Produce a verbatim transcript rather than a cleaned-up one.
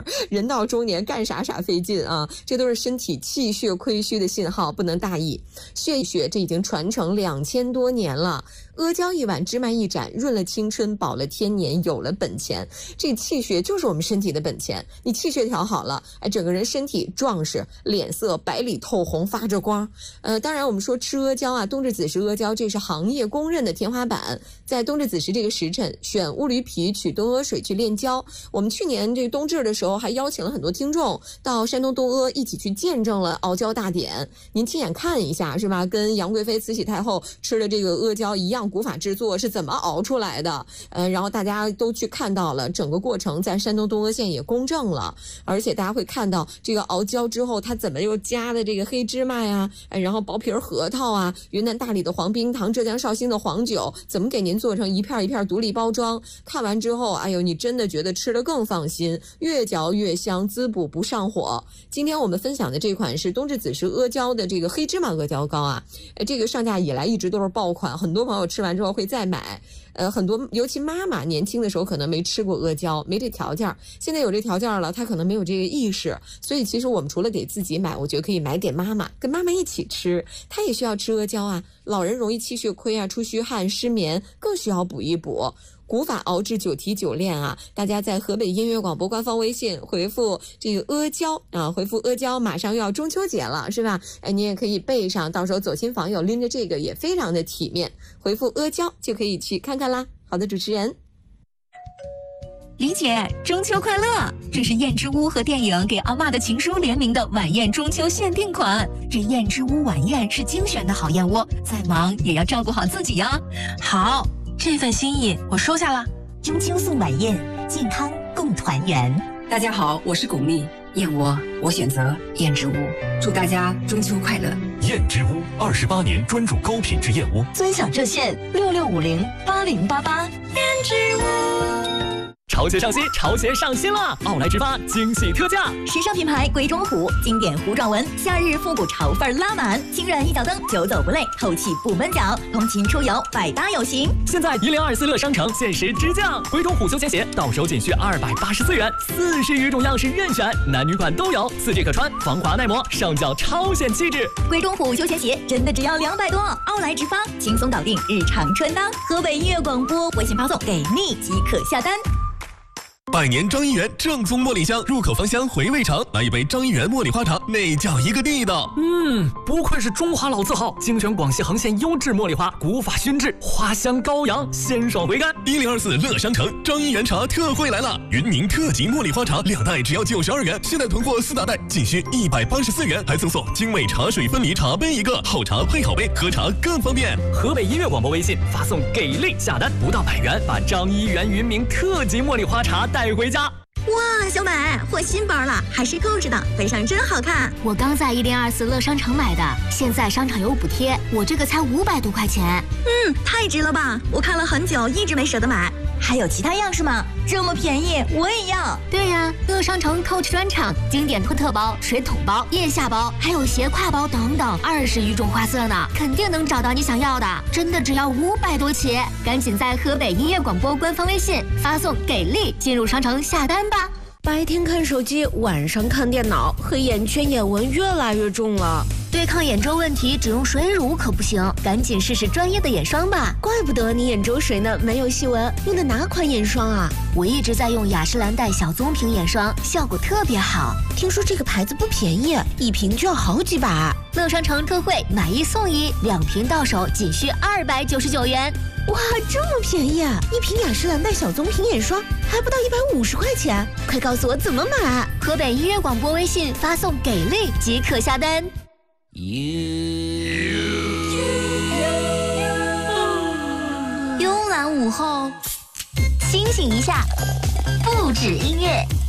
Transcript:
人到中年干啥啥费劲啊，这都是身体气血亏虚的信号，不能大意。血血这已经传承两千多年了。阿胶一碗，芝麻一盏，润了青春，保了天年，有了本钱。这气血就是我们身体的本钱，你气血调好了，哎，整个人身体壮实，脸色白里透红，发着光。呃，当然我们说吃阿胶啊，冬至子时阿胶，这是行业公认的天花板。在冬至子时这个时辰，选乌驴皮取东阿水去炼胶。我们去年这个冬至的时候，还邀请了很多听众到山东东阿一起去见证了熬胶大典。您亲眼看一下是吧？跟杨贵妃、慈禧太后吃的这个阿胶一样，古法制作是怎么熬出来的？呃，然后大家都去看到了整个过程，在山东东阿县也公证了，而且大家会看到这个熬胶之后，它怎么又加的这个黑芝麻呀，哎，然后薄皮核桃啊，云南大理的黄冰糖，浙江绍兴的黄酒，怎么给您做成一片一片独立包装？看完之后，哎呦，你真的觉得吃得更放心，越嚼越香，滋补不上火。今天我们分享的这款是冬至子时阿胶的这个黑芝麻阿胶糕啊，哎，这个上架以来一直都是爆款，很多朋友吃完之后会再买。呃，很多尤其妈妈年轻的时候可能没吃过阿胶，没这条件，现在有这条件了，她可能没有这个意识，所以其实我们除了给自己买，我觉得可以买给妈妈，跟妈妈一起吃，她也需要吃阿胶啊。老人容易气血亏啊，出虚汗、失眠，更需要补一补。古法熬制九提九炼啊，大家在河北音乐广播官方微信回复这个阿胶啊，回复阿胶，马上又要中秋节了，是吧？哎，你也可以备上，到时候走亲访友拎着这个也非常的体面。回复阿胶就可以去看看啦。好的，主持人。 李姐，中秋快乐！这是燕之屋和电影《给阿嬷的情书》联名的晚宴中秋限定款。这燕之屋晚宴是精选的好燕窝，再忙也要照顾好自己呀。 好，这份心意我收下了。 中秋送晚宴，健康共团圆。 大家好，我是巩俐，燕窝我选择燕之屋，祝大家中秋快乐。 燕之屋二十八年专注高品质燕窝， 尊享热线六六五零八零八八。 燕之屋。 潮鞋上新，潮鞋上新了！奥莱直发惊喜特价， 时尚品牌鬼冢虎经典糊状纹，夏日复古潮范拉满，轻软一脚蹬，久走不累，透气不闷脚，通勤出游百搭有型。 现在一零二四乐商城限时直降，鬼冢虎休闲鞋到手仅需二百八十四元，四十余种样式任选，男女款都有，四季可穿，防滑耐磨，上脚超显气质。 鬼冢虎休闲鞋真的只要两百多，奥莱直发轻松搞定日常穿搭。河北音乐广播微信发送给你即可下单。 百年张一元正宗茉莉香，入口芳香，回味长。来一杯张一元茉莉花茶，那叫一个地道。 嗯，不愧是中华老字号，精选广西恒县优质茉莉花，古法熏制，花香高扬，鲜爽回甘。 一零二四乐商城张一元茶特惠来了，云宁特级茉莉花茶两袋只要九十二元，现在囤货四大袋仅需一百八十四元，还赠送精美茶水分离茶杯一个，好茶配好杯，喝茶更方便。 河北音乐广播微信发送给力下单，不到百元，把张一元云明特级茉莉花茶带带回家。 哇，小美，换新包了，还是购置的，背上真好看。 我刚在一零二四乐商城买的，现在商场有补贴，我这个才五百多块钱。 嗯，太值了吧！我看了很久，一直没舍得买。还有其他样式吗？这么便宜，我也要。 对呀，乐商城 Coach 专场，经典托特包、水桶包、腋下包，还有斜挎包等等，二十余种花色呢，肯定能找到你想要的。真的只要五百多起，赶紧在河北音乐广播官方微信发送给力，进入商城下单吧。 白天看手机，晚上看电脑，黑眼圈、眼纹越来越重了。 对抗眼周问题，只用水乳可不行，赶紧试试专业的眼霜吧。 怪不得你眼周水呢没有细纹，用的哪款眼霜啊？ 我一直在用雅诗兰黛小棕瓶眼霜，效果特别好。 听说这个牌子不便宜，一瓶就要好几百。 乐商城特惠，买一送一，两瓶到手仅需二百九十九元。 哇，这么便宜啊！一瓶雅诗兰黛小棕瓶眼霜还不到一百五十块钱，快告诉我怎么买！ 河北音乐广播微信发送给力即可下单。 慵懒午后，清醒一下，不止音乐。